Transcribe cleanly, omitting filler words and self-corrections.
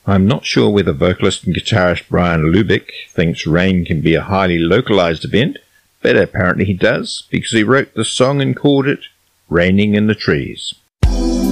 I'm not sure whether vocalist and guitarist Brian Lubick thinks rain can be a highly localized event, but apparently he does, because he wrote the song and called it Raining in the Trees.